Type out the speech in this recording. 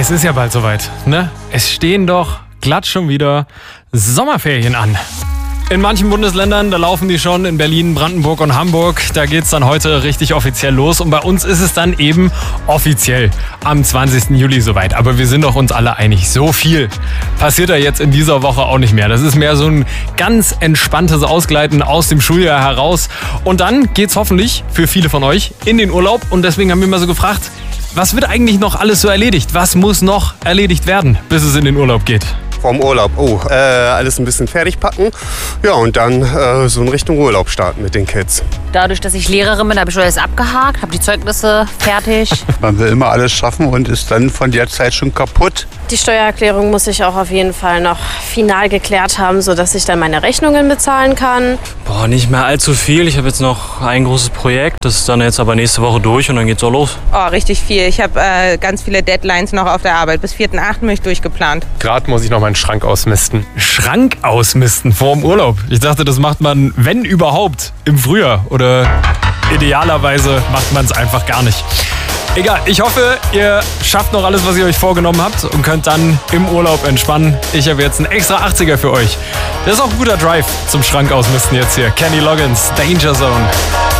Es ist ja bald soweit, ne? Es stehen doch glatt schon wieder Sommerferien an. In manchen Bundesländern, da laufen die schon, in Berlin, Brandenburg und Hamburg. Da geht's dann heute richtig offiziell los. Und bei uns ist es dann eben offiziell am 20. Juli soweit. Aber wir sind doch uns alle einig, so viel passiert da jetzt in dieser Woche auch nicht mehr. Das ist mehr so ein ganz entspanntes Ausgleiten aus dem Schuljahr heraus. Und dann geht's hoffentlich für viele von euch in den Urlaub. Und deswegen haben wir mal so gefragt, was wird eigentlich noch alles so erledigt? Was muss noch erledigt werden, bis es in den Urlaub geht? Vorm Urlaub, alles ein bisschen fertig packen. Ja, und dann so in Richtung Urlaub starten mit den Kids. Dadurch, dass ich Lehrerin bin, habe ich schon alles abgehakt, habe die Zeugnisse fertig. Man will immer alles schaffen und ist dann von der Zeit schon kaputt. Die Steuererklärung muss ich auch auf jeden Fall noch final geklärt haben, sodass ich dann meine Rechnungen bezahlen kann. Nicht mehr allzu viel. Ich habe jetzt noch ein großes Projekt. Das ist dann jetzt aber nächste Woche durch und dann geht's auch los. Richtig viel. Ich habe ganz viele Deadlines noch auf der Arbeit. Bis 4.8. bin ich durchgeplant. Gerade muss ich noch meinen Schrank ausmisten. Schrank ausmisten vorm Urlaub? Ich dachte, das macht man, wenn überhaupt, im Frühjahr. Oder idealerweise macht man es einfach gar nicht. Egal, ich hoffe, ihr schafft noch alles, was ihr euch vorgenommen habt und könnt dann im Urlaub entspannen. Ich habe jetzt einen extra 80er für euch. Das ist auch ein guter Drive zum Schrank ausmisten jetzt hier. Kenny Loggins, Danger Zone.